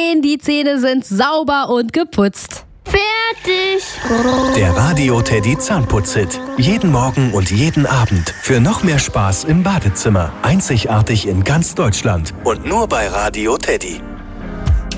gesehen, die Zähne sind sauber und geputzt. Fertig! Der Radio Teddy Zahnputz-Hit. Jeden Morgen und jeden Abend. Für noch mehr Spaß im Badezimmer. Einzigartig in ganz Deutschland. Und nur bei Radio Teddy.